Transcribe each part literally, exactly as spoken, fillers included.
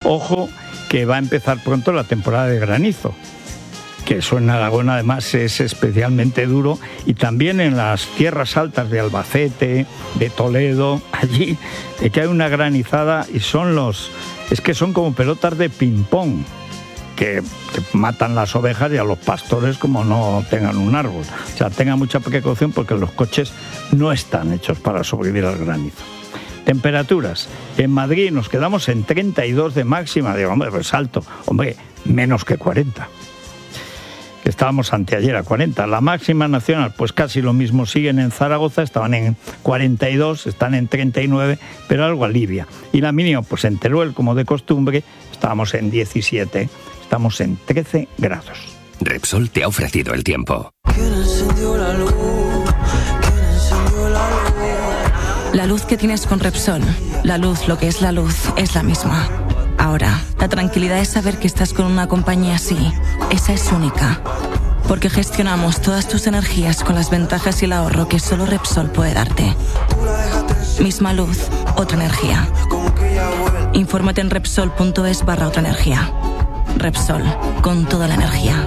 Ojo que va a empezar pronto la temporada de granizo, que eso en Aragón además es especialmente duro, y también en las tierras altas de Albacete, de Toledo, allí, eh, que hay una granizada y son los... es que son como pelotas de ping-pong, que matan las ovejas y a los pastores como no tengan un árbol. O sea, tengan mucha precaución porque los coches no están hechos para sobrevivir al granizo. Temperaturas. En Madrid nos quedamos en treinta y dos de máxima. Digo, hombre, pues alto. Hombre, menos que cuarenta. Que estábamos anteayer a cuarenta. La máxima nacional, pues casi lo mismo. Siguen en Zaragoza, estaban en cuarenta y dos, están en treinta y nueve, pero algo alivia. Y la mínima, pues en Teruel, como de costumbre, estábamos en diecisiete. Estamos en trece grados. Repsol te ha ofrecido el tiempo. ¿Quién encendió la luz? ¿Quién encendió la luz? La luz que tienes con Repsol, la luz, lo que es la luz, es la misma. Ahora, la tranquilidad es saber que estás con una compañía así. Esa es única. Porque gestionamos todas tus energías con las ventajas y el ahorro que solo Repsol puede darte. Misma luz, otra energía. Infórmate en Repsol.es barra otra energía. Repsol, con toda la energía.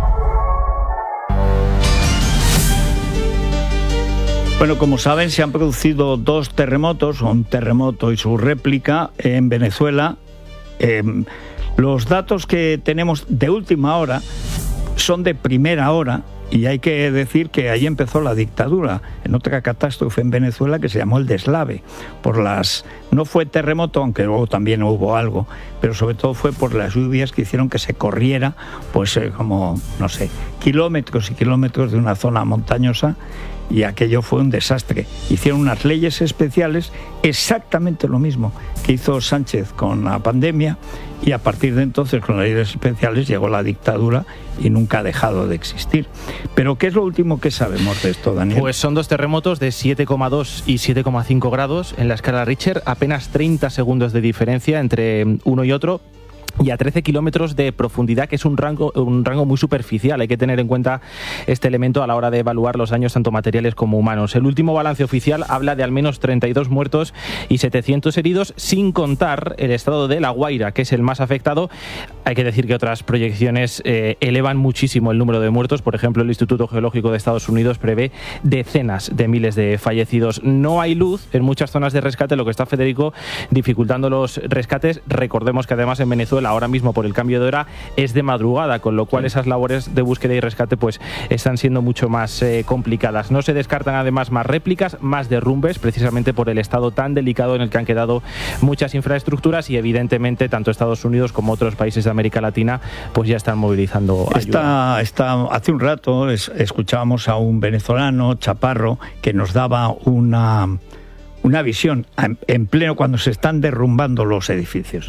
Bueno, como saben, se han producido dos terremotos, un terremoto y su réplica en Venezuela. Eh, los datos que tenemos de última hora son de primera hora, y hay que decir que ahí empezó la dictadura, en otra catástrofe en Venezuela que se llamó el deslave. Por las, no fue terremoto, aunque luego también hubo algo, pero sobre todo fue por las lluvias que hicieron que se corriera, pues eh, como, no sé, kilómetros y kilómetros de una zona montañosa, y aquello fue un desastre. Hicieron unas leyes especiales, exactamente lo mismo que hizo Sánchez con la pandemia, y a partir de entonces con las leyes especiales llegó la dictadura y nunca ha dejado de existir. Pero ¿qué es lo último que sabemos de esto, Daniel? Pues son dos terremotos de siete coma dos y siete coma cinco grados en la escala Richter, apenas treinta segundos de diferencia entre uno y otro, y a trece kilómetros de profundidad, que es un rango, un rango muy superficial. Hay que tener en cuenta este elemento a la hora de evaluar los daños tanto materiales como humanos. El último balance oficial habla de al menos treinta y dos muertos y setecientos heridos, sin contar el estado de La Guaira, que es el más afectado. Hay que decir que otras proyecciones eh, elevan muchísimo el número de muertos. Por ejemplo, el Instituto Geológico de Estados Unidos prevé decenas de miles de fallecidos. No hay luz en muchas zonas de rescate, lo que está, Federico, dificultando los rescates. Recordemos que además en Venezuela ahora mismo, por el cambio de hora, es de madrugada, con lo cual esas labores de búsqueda y rescate pues están siendo mucho más eh, complicadas. No se descartan además más réplicas, más derrumbes, precisamente por el estado tan delicado en el que han quedado muchas infraestructuras, y evidentemente tanto Estados Unidos como otros países de América Latina pues ya están movilizando ayuda. Está, está, hace un rato es, escuchábamos a un venezolano, Chaparro, que nos daba una, una visión en, en pleno cuando se están derrumbando los edificios.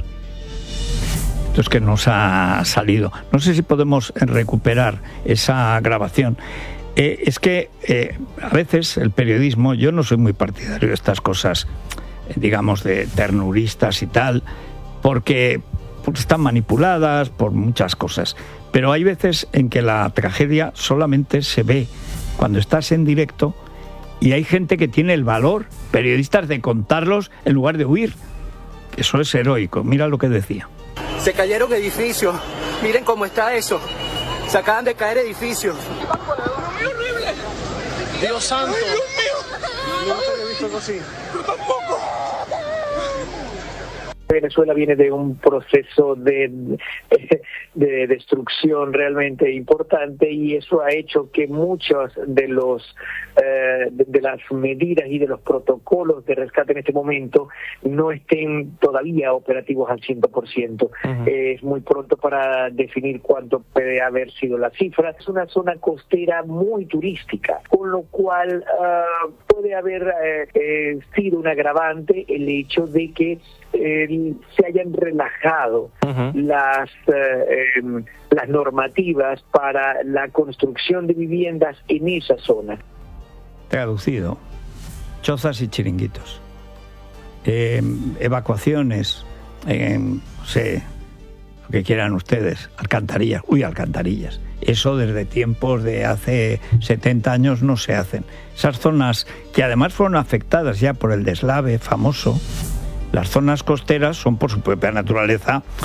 Es que nos ha salido. No sé si podemos recuperar esa grabación. Eh, es que eh, a veces el periodismo, yo no soy muy partidario de estas cosas, eh, digamos, de ternuristas y tal, porque, porque están manipuladas por muchas cosas. Pero hay veces en que la tragedia solamente se ve cuando estás en directo, y hay gente que tiene el valor, periodistas, de contarlos en lugar de huir. Eso es heroico. Mira lo que decía. Se cayeron edificios, miren cómo está eso, se acaban de caer edificios. Dios santo. Ay, Dios mío. Nunca había visto algo así. Yo tampoco. Venezuela viene de un proceso de, de destrucción realmente importante, y eso ha hecho que muchos de los eh, de, de las medidas y de los protocolos de rescate en este momento no estén todavía operativos al cien por ciento. Uh-huh. Eh, es muy pronto para definir cuánto puede haber sido la cifra. Es una zona costera muy turística, con lo cual uh, puede haber eh, eh, sido un agravante el hecho de que Eh, se hayan relajado uh-huh. las eh, eh, las normativas para la construcción de viviendas en esa zona. Traducido: chozas y chiringuitos, eh, evacuaciones, eh, no sé, lo que quieran ustedes, alcantarillas, uy, alcantarillas. Eso desde tiempos de hace setenta años no se hacen. Esas zonas que además fueron afectadas ya por el deslave famoso. Las zonas costeras son por su propia naturaleza